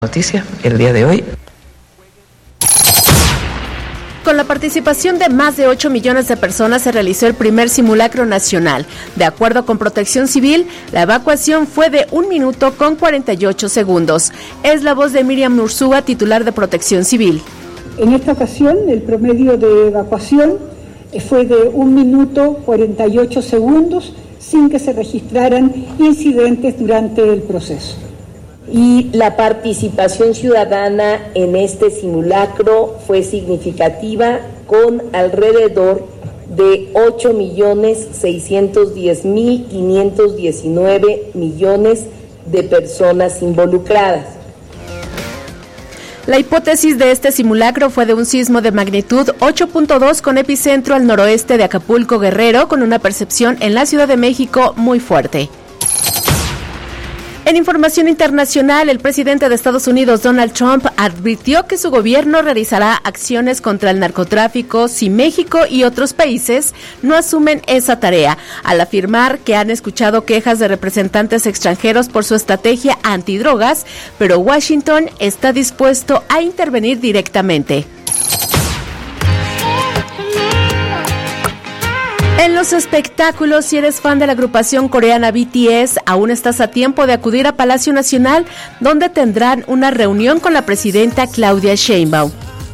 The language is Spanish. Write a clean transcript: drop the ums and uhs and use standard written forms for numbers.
Noticia el día de hoy. Con la participación de más de 8 millones de personas se realizó el primer simulacro nacional. De acuerdo con Protección Civil, la evacuación fue de 1 minuto con 48 segundos. Es la voz de Miriam Ursúa, titular de Protección Civil. En esta ocasión, el promedio de evacuación fue de 1 minuto 48 segundos, sin que se registraran incidentes durante el proceso. Y la participación ciudadana en este simulacro fue significativa, con alrededor de 8.610.519 millones de personas involucradas. La hipótesis de este simulacro fue de un sismo de magnitud 8.2 con epicentro al noroeste de Acapulco, Guerrero, con una percepción en la Ciudad de México muy fuerte. En información internacional, el presidente de Estados Unidos, Donald Trump, advirtió que su gobierno realizará acciones contra el narcotráfico si México y otros países no asumen esa tarea, al afirmar que han escuchado quejas de representantes extranjeros por su estrategia antidrogas, pero Washington está dispuesto a intervenir directamente. En los espectáculos, si eres fan de la agrupación coreana BTS, aún estás a tiempo de acudir a Palacio Nacional, donde tendrán una reunión con la presidenta Claudia Sheinbaum.